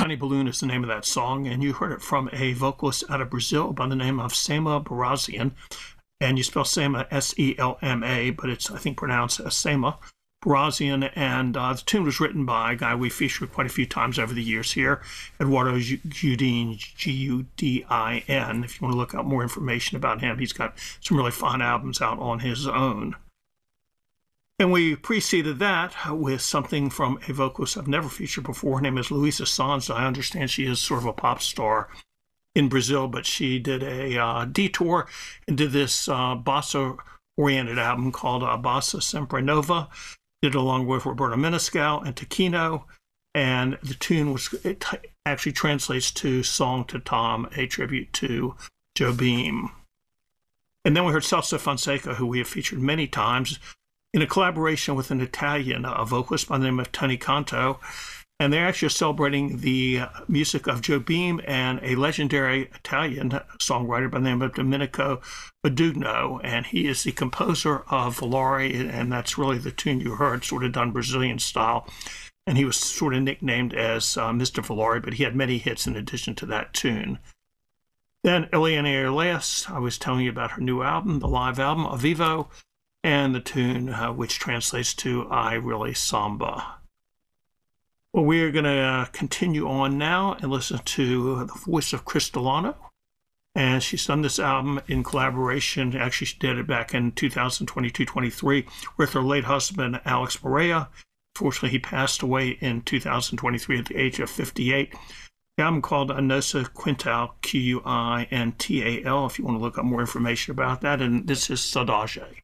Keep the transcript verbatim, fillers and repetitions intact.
Tiny Balloon is the name of that song, and you heard it from a vocalist out of Brazil by the name of Selma Barazian. And you spell Selma S E L M A, but it's, I think, pronounced as Selma Barazian. And uh, the tune was written by a guy we featured quite a few times over the years here, Eduardo Gudin, G U D I N. If you want to look up more information about him, he's got some really fine albums out on his own. And we preceded that with something from a vocalist I've never featured before. Her name is Luísa Sonza. I understand she is sort of a pop star in Brazil, but she did a uh, detour and did this uh, bossa-oriented album called uh, Bossa Sempre Nova. Did it along with Roberto Menescal and Taquino. And the tune was, it t- actually translates to Song to Tom, a tribute to Jobim. And then we heard Celso Fonseca, who we have featured many times, in a collaboration with an Italian uh, vocalist by the name of Tony Canto. And they're actually celebrating the music of Jobim and a legendary Italian songwriter by the name of Domenico Modugno. And he is the composer of Volare, and that's really the tune you heard, sort of done Brazilian style. And he was sort of nicknamed as uh, Mister Volare, but he had many hits in addition to that tune. Then Eliana Elias, I was telling you about her new album, the live album, Avivo, and the tune uh, which translates to I Really Samba. Well, we are going to uh, continue on now and listen to the voice of Chris Delano. And she's done this album in collaboration. Actually, she did it back in two thousand twenty-two twenty-three with her late husband, Alex Morea. Fortunately, he passed away in two thousand twenty-three at the age of fifty-eight. The album called Nossa Quintal, Q U I N T A L, if you want to look up more information about that. And this is Saudade.